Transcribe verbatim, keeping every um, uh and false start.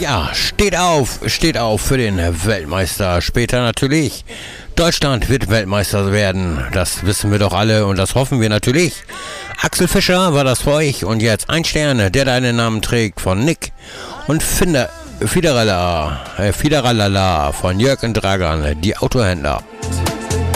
Ja, steht auf, steht auf für den Weltmeister. Später natürlich. Deutschland wird Weltmeister werden. Das wissen wir doch alle und das hoffen wir natürlich. Axel Fischer war das für euch und jetzt ein Stern, der deinen Namen trägt, von Nick und Finder, Fiderella, äh, Fideralala von Jörg und Dragan, die Autohändler.